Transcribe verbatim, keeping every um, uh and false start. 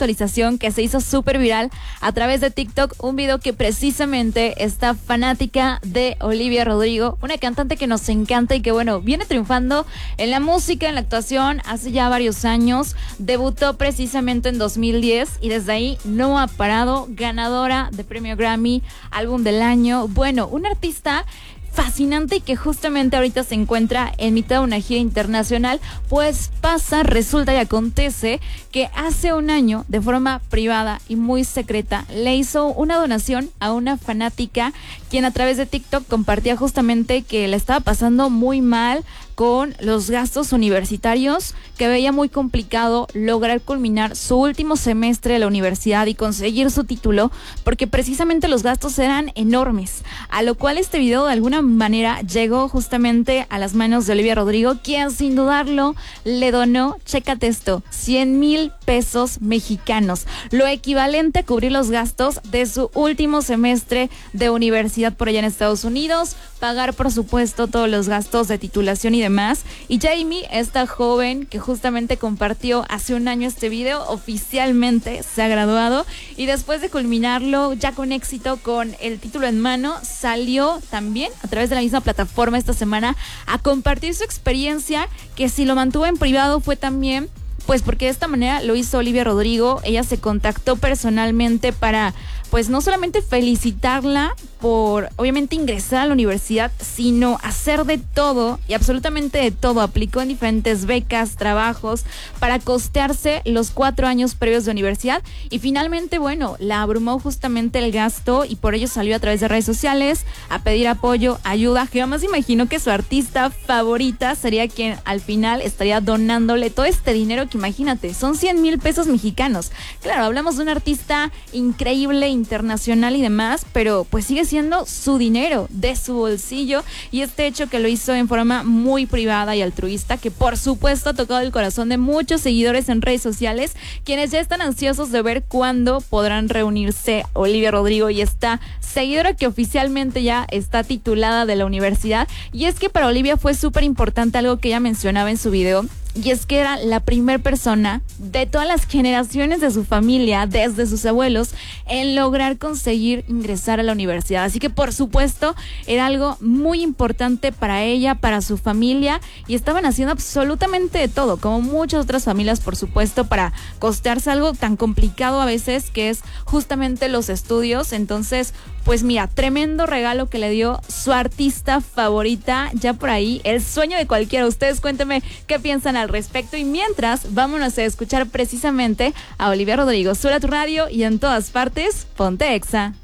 actualización que se hizo súper viral a través de TikTok, un video que precisamente está fanática de Olivia Rodrigo, una cantante que nos encanta y que bueno, viene triunfando en la música, en la actuación hace ya varios años. Debutó precisamente en dos mil diez y desde ahí no ha parado, ganadora de premio Grammy, álbum del año. Bueno, un artista fascinante y que justamente ahorita se encuentra en mitad de una gira internacional, pues pasa, resulta y acontece que hace un año, de forma privada y muy secreta, le hizo una donación a una fanática quien a través de TikTok compartía justamente que la estaba pasando muy mal con los gastos universitarios, que veía muy complicado lograr culminar su último semestre de la universidad y conseguir su título, porque precisamente los gastos eran enormes, a lo cual este video de alguna manera llegó justamente a las manos de Olivia Rodrigo, quien sin dudarlo le donó, chécate esto, cien mil pesos mexicanos, lo equivalente a cubrir los gastos de su último semestre de universidad por allá en Estados Unidos, pagar por supuesto todos los gastos de titulación y demás. Y Jamie, esta joven que justamente compartió hace un año este video, oficialmente se ha graduado y después de culminarlo ya con éxito, con el título en mano, salió también a través de la misma plataforma esta semana a compartir su experiencia, que si lo mantuvo en privado fue también pues porque de esta manera lo hizo Olivia Rodrigo. Ella se contactó personalmente para pues no solamente felicitarla por obviamente ingresar a la universidad, sino hacer de todo y absolutamente de todo. Aplicó en diferentes becas, trabajos para costearse los cuatro años previos de universidad y finalmente, bueno, la abrumó justamente el gasto y por ello salió a través de redes sociales a pedir apoyo, ayuda. Jamás imaginó que su artista favorita sería quien al final estaría donándole todo este dinero que imagínate, son cien mil pesos mexicanos. Claro, hablamos de un artista increíble, internacional y demás, pero pues sigue siendo su dinero, de su bolsillo, y este hecho que lo hizo en forma muy privada y altruista, que por supuesto ha tocado el corazón de muchos seguidores en redes sociales, quienes ya están ansiosos de ver cuándo podrán reunirse Olivia Rodrigo y esta seguidora que oficialmente ya está titulada de la universidad. Y es que para Olivia fue súper importante algo que ella mencionaba en su video, y es que era la primera persona de todas las generaciones de su familia, desde sus abuelos, en lograr conseguir ingresar a la universidad. Así que por supuesto era algo muy importante para ella, para su familia, y estaban haciendo absolutamente de todo, como muchas otras familias por supuesto, para costearse algo tan complicado a veces que es justamente los estudios. Entonces pues mira, tremendo regalo que le dio su artista favorita, ya por ahí, el sueño de cualquiera. Ustedes cuéntenme qué piensan al respecto y mientras vámonos a escuchar precisamente a Olivia Rodrigo. Sube a tu radio y en todas partes, ponte Exa.